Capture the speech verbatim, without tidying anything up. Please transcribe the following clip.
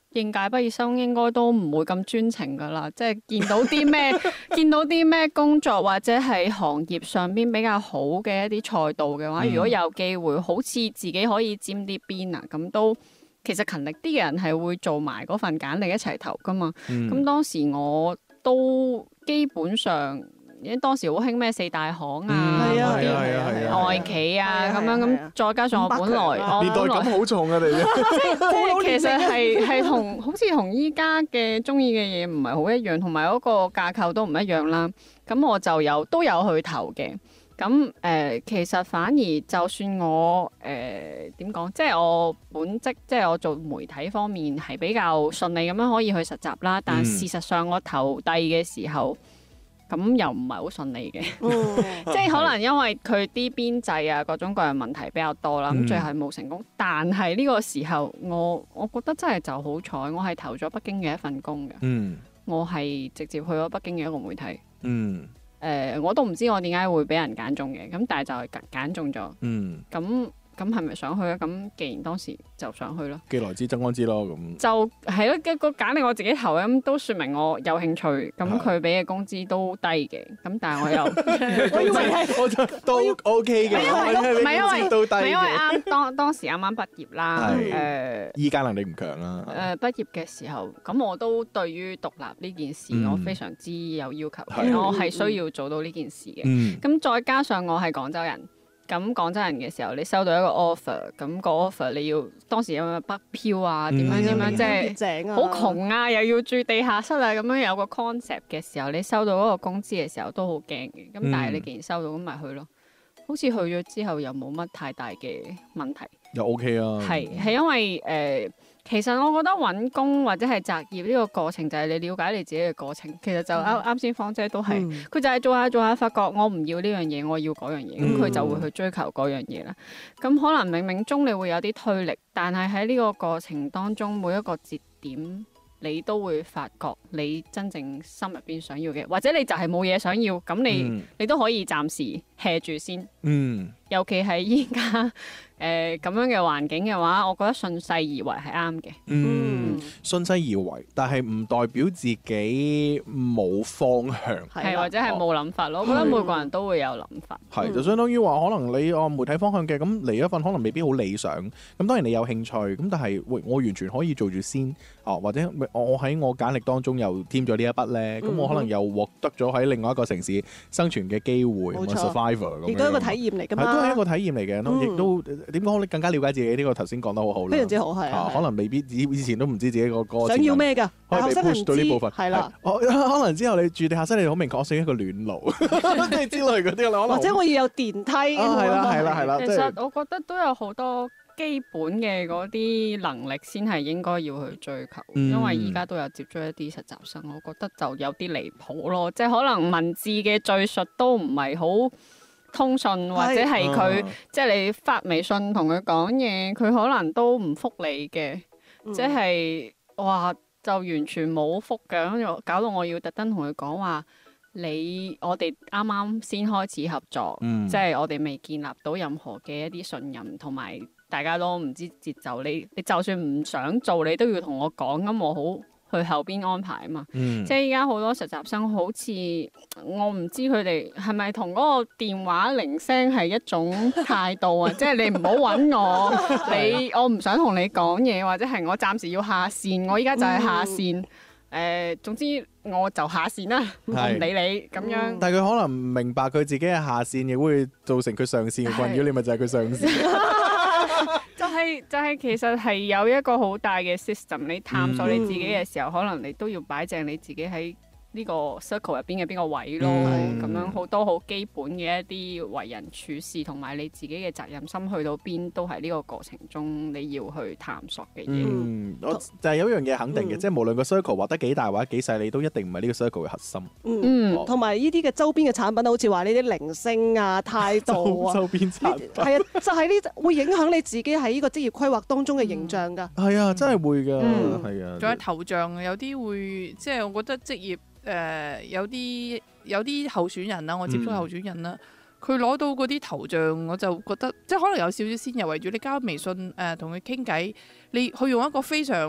應屆畢業生應該都唔會咁專情噶啦，即係見到啲咩見到啲咩工作或者係行業上邊比較好嘅一啲賽道嘅話，嗯、如果有機會，好似自己可以沾啲邊啊，咁都其實勤力啲嘅人係會做埋嗰份簡歷一齊投噶嘛。咁、嗯、當時我都基本上。因為當時好興咩四大行啊，啲外企啊咁樣咁，再加上我本來我年代感好重啊，你即係其實係係同好似同依家嘅中意嘅嘢唔係好一樣，同埋嗰個架構都唔一樣啦。咁我就有都有去投嘅。咁誒、呃，其實反而就算我誒點講，即係我本職即係我做媒體方面係比較順利咁樣可以去實習啦。但事實上我投遞嘅時候。咁又唔係好順利嘅，即係可能因為佢啲編制啊各種各樣問題比較多啦，咁、嗯、最後冇成功。但係呢個時候，我我覺得真係就好彩，我係投咗北京嘅一份工嘅，嗯、我係直接去咗北京嘅一個媒體。誒、嗯呃，我都唔知我點解會俾人揀中嘅，咁但係就係揀揀中咗。咁、嗯。咁係咪想去啊？咁既然當時就想去咯， 既來之則安之咯。咁就係咯，一個簡歷我自己投咁都説明我有興趣。咁佢俾嘅工資都低嘅，咁但係我又我以為係我都 OK 嘅， 唔係因為唔係因為啱為當當時啱啱畢業啦。誒， 依家能力唔強啦。 誒，畢業嘅時候，咁我都對於獨立呢件事我非常之有要求嘅，我係需要做到呢件事嘅。咁再加上我係廣州人。咁廣州人嘅時候，你收到一個 offer，咁個 offer 你要當時有冇北漂啊？點樣點樣即係好窮啊，又要住地下室啊，咁樣有個 concept 嘅時候，你收到嗰個工資嘅時候都好驚嘅。咁但係你既然收到，咁咪去咯。好似去咗之後又冇乜太大嘅問題， 又 OK 啊。 係係因為誒、呃，其實我覺得揾工或者係擇業呢個過程就係你了解你自己嘅過程。其實就啱啱先芳姐都係，佢、嗯、就係做下做下發覺我唔要呢樣嘢，我要嗰樣嘢，咁佢、嗯、就會去追求嗰樣嘢啦。咁可能冥冥中你會有啲推力，但係喺呢個過程當中每一個節點，你都會發覺你真正心入邊想要嘅，或者你就係冇嘢想要，咁你、嗯、你都可以暫時 hea 住先。嗯，尤其係依家誒咁樣嘅環境嘅話，我覺得順勢而為係啱嘅。 嗯，順勢而為，但係唔代表自己冇方向， 係或者係冇諗法咯。我覺得每個人都會有諗法。 係就相當於話，可能你按媒體方向嘅，咁嚟一份可能未必好理想。咁當然你有興趣，咁但係喂，我完全可以做住先。哦，或者我喺我簡歷當中又添咗呢一筆咧，咁我可能又獲得咗喺另外一個城市生存嘅機會，冇錯 survivor 咁樣。 亦都係一個體驗嚟㗎嘛。係都係一個體驗嚟嘅，亦都點講？你更加了解自己呢個頭先講得好好啦。非常之好，係啊。 可能未必以以前都唔知自己個個想要咩㗎， 可以被 push 到呢部分。係啦，可能之後你住地下室，你好明確，我想一個暖爐，即係之類嗰啲。 或者我要有電梯。係啦，係啦，係啦。 其實我覺得都有好多基本嘅嗰啲能力先係應該要去追求，嗯、因為依家都有接觸一啲實習生，我覺得就有啲離譜咯，即係可能文字嘅敘述都唔係好通順，或者係佢、啊、即係你發微信同佢講嘢，佢可能都唔覆你嘅，嗯、即係哇就完全冇覆嘅，跟住搞到我要特登同佢講話，你我哋啱啱先開始合作，嗯、即係我哋未建立到任何嘅一啲信任同埋。大家都唔知節奏，你你就算唔想做，你都要同我講，咁我好去後邊安排啊嘛。嗯、即係依家好多實習生好似我唔知佢哋係咪同嗰個電話鈴聲係一種態度啊？即係你唔好揾我，你我唔想同你講嘢，或者係我暫時要下線，我依家就係下線。誒、嗯呃，總之我就下線啦，我唔理你咁樣。 但係佢可能唔明白佢自己嘅下線，亦會造成佢上線嘅困擾，是你咪就係佢上線。 就係、是、就係、是、其實係有一個好大嘅 system， 你探索你自己嘅時候，嗯、可能你都要擺正你自己喺呢個 circle 入邊嘅邊個位咯，咁、嗯、樣好多好基本嘅一啲為人處事同埋你自己嘅責任心去到邊，都係呢個過程中你要去探索嘅嘢。 嗯，我就係有一樣嘢肯定嘅，嗯、即係無論個 circle 畫得幾大或者幾細，你都一定唔係呢個 circle 嘅核心。 嗯，同埋呢啲嘅周邊嘅產品，好似話呢啲鈴聲啊、態度啊， 周邊產品係啊，就係呢會影響你自己喺呢個職業規劃當中嘅形象㗎。 係啊，真係會㗎，係啊。 仲有頭像，有啲會即係我覺得職業。誒、呃、有啲有啲候選人啦，我接觸候選人啦，佢攞、嗯、到嗰啲頭像，我就覺得即係可能有少少先入為主。你加微信誒同佢傾偈，你去用一個非常